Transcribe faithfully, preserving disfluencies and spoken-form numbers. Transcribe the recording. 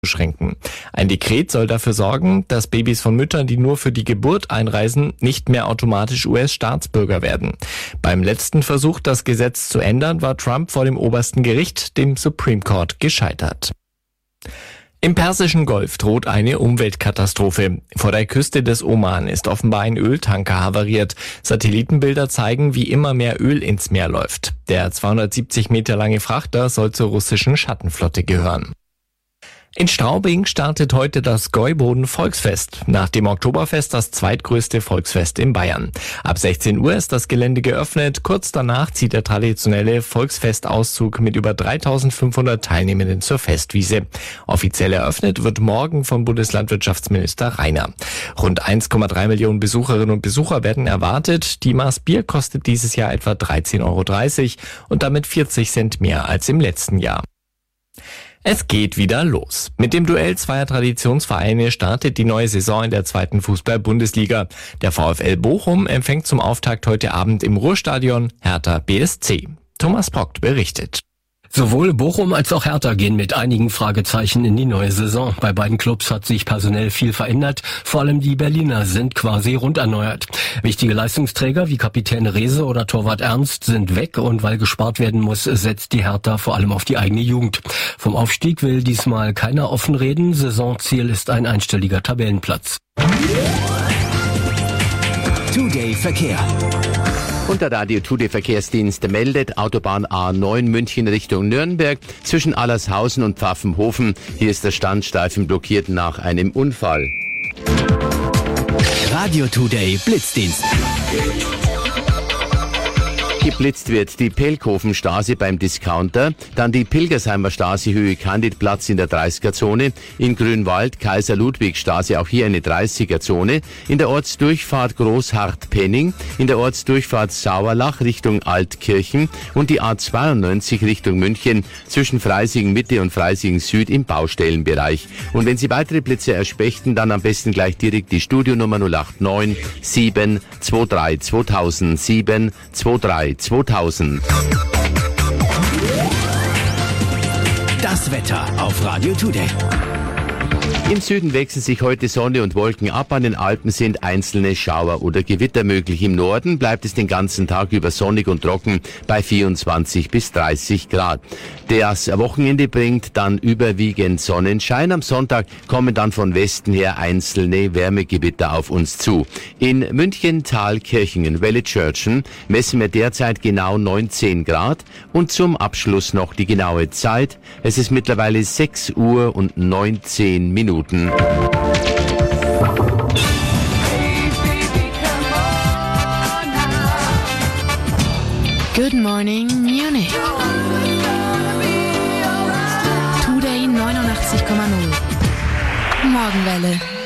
beschränken. Ein Dekret soll dafür sorgen, dass Babys von Müttern, die nur für die Geburt einreisen, nicht mehr automatisch U S-Staatsbürger werden. Beim letzten Versuch, das Gesetz zu ändern, war Trump vor dem obersten Gericht, dem Supreme Court, gescheitert. Im Persischen Golf droht eine Umweltkatastrophe. Vor der Küste des Oman ist offenbar ein Öltanker havariert. Satellitenbilder zeigen, wie immer mehr Öl ins Meer läuft. Der zweihundertsiebzig Meter lange Frachter soll zur russischen Schattenflotte gehören. In Straubing startet heute das Gäuboden-Volksfest, nach dem Oktoberfest das zweitgrößte Volksfest in Bayern. Ab sechzehn Uhr ist das Gelände geöffnet, kurz danach zieht der traditionelle Volksfestauszug mit über dreitausendfünfhundert Teilnehmenden zur Festwiese. Offiziell eröffnet wird morgen von Bundeslandwirtschaftsminister Rainer. Rund eins Komma drei Millionen Besucherinnen und Besucher werden erwartet. Die Maß Bier kostet dieses Jahr etwa dreizehn Euro dreißig und damit vierzig Cent mehr als im letzten Jahr. Es geht wieder los. Mit dem Duell zweier Traditionsvereine startet die neue Saison in der zweiten Fußball-Bundesliga. Der VfL Bochum empfängt zum Auftakt heute Abend im Ruhrstadion Hertha B S C. Thomas Prockt berichtet. Sowohl Bochum als auch Hertha gehen mit einigen Fragezeichen in die neue Saison. Bei beiden Clubs hat sich personell viel verändert. Vor allem die Berliner sind quasi rund erneuert. Wichtige Leistungsträger wie Kapitän Rehse oder Torwart Ernst sind weg und weil gespart werden muss, setzt die Hertha vor allem auf die eigene Jugend. Vom Aufstieg will diesmal keiner offen reden. Saisonziel ist ein einstelliger Tabellenplatz. Today Verkehr. Und der Radio Today Verkehrsdienst meldet Autobahn A neun München Richtung Nürnberg zwischen Allershausen und Pfaffenhofen. Hier ist der Standstreifen blockiert nach einem Unfall. Radio Today Blitzdienst. Geblitzt wird die Pelkhofenstraße beim Discounter, dann die Pilgersheimer Straße Höhe Candidplatz in der dreißiger-Zone, in Grünwald Kaiser-Ludwig-Straße auch hier eine dreißiger-Zone, in der Ortsdurchfahrt Großhardt-Penning, in der Ortsdurchfahrt Sauerlach Richtung Altkirchen und die A zweiundneunzig Richtung München zwischen Freising Mitte und Freising Süd im Baustellenbereich. Und wenn Sie weitere Blitze erspächten, dann am besten gleich direkt die Studionummer null acht neun sieben zwei drei zweitausend sieben zwei drei zweitausend. Das Wetter auf Radio Today. Im Süden wechseln sich heute Sonne und Wolken ab. An den Alpen sind einzelne Schauer oder Gewitter möglich. Im Norden bleibt es den ganzen Tag über sonnig und trocken bei vierundzwanzig bis dreißig Grad. Das Wochenende bringt dann überwiegend Sonnenschein. Am Sonntag kommen dann von Westen her einzelne Wärmegewitter auf uns zu. In München, Thalkirchen, Wellitzschörtchen messen wir derzeit genau neunzehn Grad. Und zum Abschluss noch die genaue Zeit. Es ist mittlerweile sechs Uhr und neunzehn Minuten. Good morning, Munich. Today neunundachtzig Komma null. Morgenwelle.